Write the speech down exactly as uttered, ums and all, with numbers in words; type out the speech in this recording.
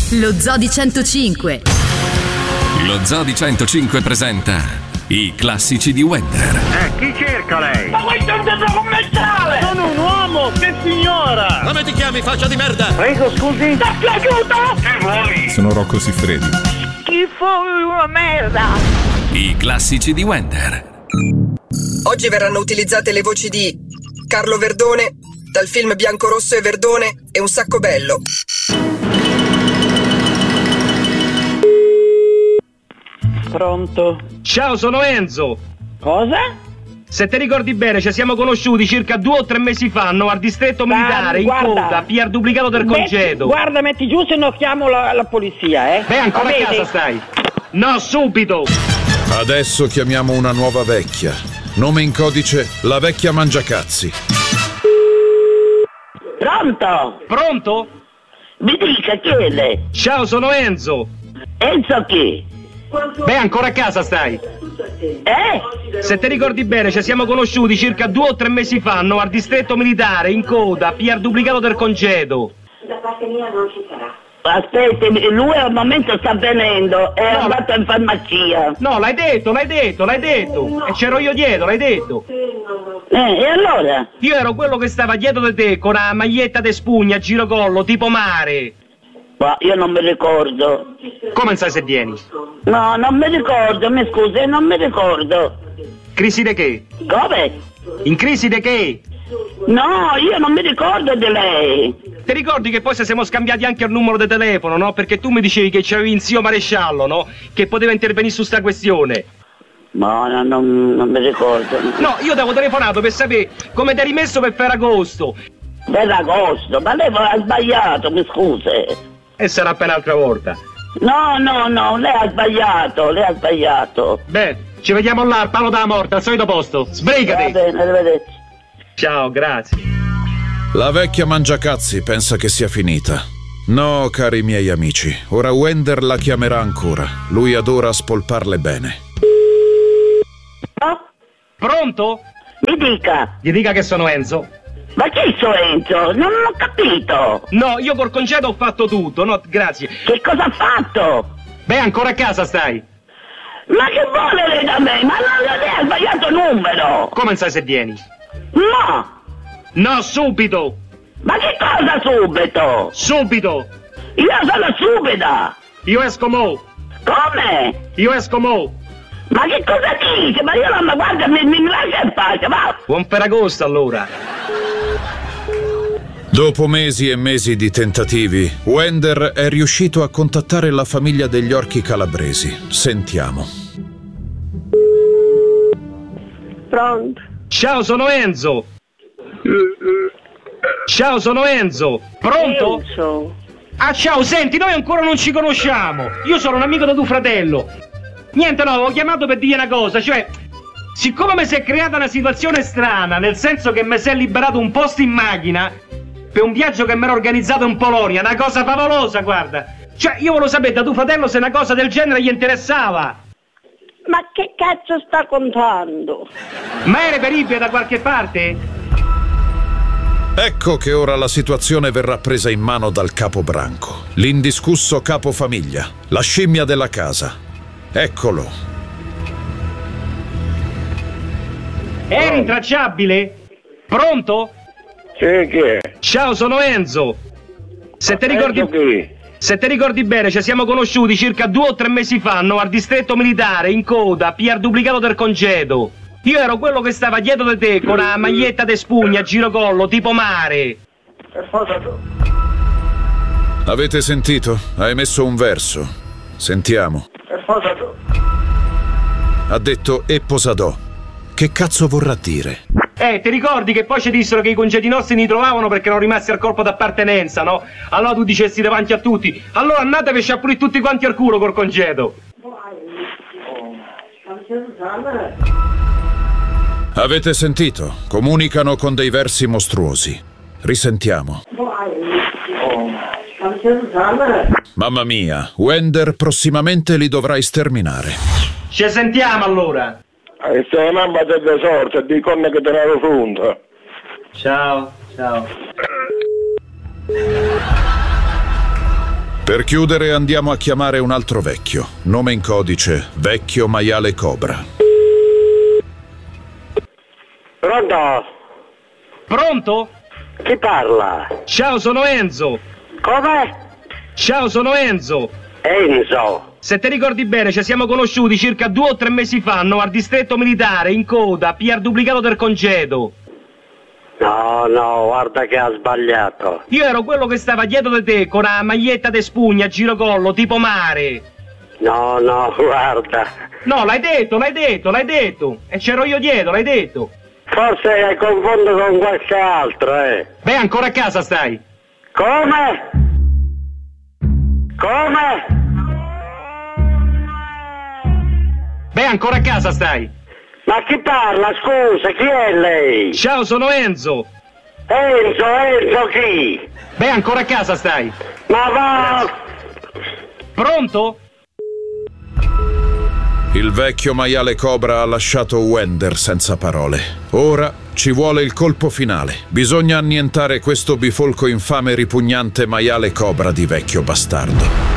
Lo Zoo di centocinque. Lo Zoo di centocinque presenta i classici di Wender. Eh, chi cerca lei? Ma questo è un centro commerciale! Sono un uomo, che signora! Come ti chiami, faccia di merda? Prego, scusi. Datti aiuto! Che vuoi? Sono Rocco Siffredi. Schifo, una merda! I classici di Wender. Oggi verranno utilizzate le voci di Carlo Verdone dal film Bianco, Rosso e Verdone e Un sacco bello. Pronto? Ciao, sono Enzo. Cosa? Se ti ricordi bene, ci siamo conosciuti circa due o tre mesi fa, no, al distretto militare, in guarda, coda, P R duplicato del metti, congedo. Guarda, metti giù se no chiamo la, la polizia, eh. Beh, ancora Va a bene? casa stai? No, subito! Adesso chiamiamo una nuova vecchia. Nome in codice, la vecchia Mangiacazzi. Pronto? Pronto? Mi dica chi è lei? Ciao, sono Enzo. Enzo chi? Beh, ancora a casa stai? Eh? Se ti ricordi bene, ci siamo conosciuti circa due o tre mesi fa, no, al distretto militare, in coda, P R duplicato del congedo. Da parte mia non ci sarà. Aspetti, lui al momento sta venendo, è No. andato in farmacia. No, l'hai detto, l'hai detto, l'hai detto. E c'ero io dietro, l'hai detto. Eh, e allora? Io ero quello che stava dietro di te con una maglietta de spugna a girocollo, tipo mare. Ma io non mi ricordo. Come non sai se vieni? No, non mi ricordo, mi scusi, non mi ricordo. Crisi de che? Come? In crisi de che? No, io non mi ricordo di lei. Ti ricordi che poi se siamo scambiati anche il numero di telefono, no? Perché tu mi dicevi che c'avevi un zio maresciallo, no? Che poteva intervenire su sta questione. No, no, non, non mi ricordo. No, io ti avevo telefonato per sapere come ti hai rimesso per Ferragosto. Ferragosto, ma lei ha sbagliato, mi scusi. E sarà per un'altra volta. No, no, no, lei ha sbagliato, lei ha sbagliato. Beh, ci vediamo là al palo della morte, al solito posto. Va Sbrigati! bene, arrivederci. Ciao, grazie. La vecchia Mangiacazzi pensa che sia finita. No, cari miei amici, ora Wender la chiamerà ancora. Lui adora spolparle bene. Oh, Pronto? mi dica, Gli dica che sono Enzo. ma chi so Enzo? Non ho capito. No, io col congedo ho fatto tutto, no, grazie. Che cosa ha fatto? Beh, ancora a casa stai? Ma che vuole lei da me? Ma non, lei ha sbagliato numero. Come non sai se vieni? No, No, subito! ma che cosa subito? Subito! Io sono subita. Io esco mo! Come? Io esco mo! Ma che cosa dice? Ma io non, ma guarda, mi, mi lascia in pace, va. Buon Ferragosto allora! Dopo mesi e mesi di tentativi, Wender è riuscito a contattare la famiglia degli orchi calabresi. Sentiamo. Pronto? Ciao, sono Enzo! Ciao, sono Enzo! Pronto? Enzo. Ah, ciao, senti, noi ancora non ci conosciamo! Io sono un amico di tuo fratello! Niente, no, avevo chiamato per dire una cosa, cioè... Siccome mi si è creata una situazione strana, nel senso che mi si è liberato un posto in macchina per un viaggio che mi ero organizzato in Polonia, una cosa favolosa, guarda! Cioè, io volevo sapere da tuo fratello se una cosa del genere gli interessava! Ma che cazzo sta contando? Ma è reperibile da qualche parte? Ecco che ora la situazione verrà presa in mano dal capo branco, l'indiscusso capo famiglia, la scimmia della casa. Eccolo. È rintracciabile? Pronto? Sì, chi è? Ciao, sono Enzo! Se ti ricordi... Enzo chi? Se ti ricordi bene, ci siamo conosciuti circa due o tre mesi fa, no, al distretto militare, in coda, P R duplicato del congedo. Io ero quello che stava dietro di te con una maglietta de spugna a girocollo, tipo mare. Avete sentito? Ha emesso un verso. Sentiamo. Ha detto e posadò. Che cazzo vorrà dire? Eh, ti ricordi che poi ci dissero che i congedi nostri li trovavano perché erano rimasti al corpo d'appartenenza, no? Allora tu dicessi davanti a tutti, allora andatevi a sciappulire tutti quanti al culo col congedo. Avete sentito? Comunicano con dei versi mostruosi. Risentiamo. Mamma mia, Wender prossimamente li dovrà sterminare. Ci sentiamo allora. E se non battete sorte, dicono che te ne ero pronto. Ciao, ciao. Per Per chiudere andiamo a chiamare un altro vecchio. Nome in codice, Vecchio Maiale Cobra. Pronto? Pronto? Chi parla? Ciao, sono Enzo. Come? Ciao, sono Enzo. Enzo. Se ti ricordi bene, ci siamo conosciuti circa due o tre mesi fa, no, al distretto militare, in coda, a pigliare duplicato del congedo. No, no, guarda che ha sbagliato. Io ero quello che stava dietro di te, con la maglietta de spugna a girocollo, tipo mare. No, no, guarda. No, l'hai detto, l'hai detto, l'hai detto. E c'ero io dietro, l'hai detto. Forse confondo con qualche altro, eh. Beh, ancora a casa stai. Come? Come? Beh, ancora a casa stai. Ma chi parla, scusa, chi è lei? Ciao, sono Enzo. Enzo, Enzo chi? Beh, ancora a casa stai. Ma va... Pronto? Il vecchio maiale Cobra ha lasciato Wender senza parole. Ora ci vuole il colpo finale. Bisogna annientare questo bifolco infame e ripugnante maiale Cobra di vecchio bastardo.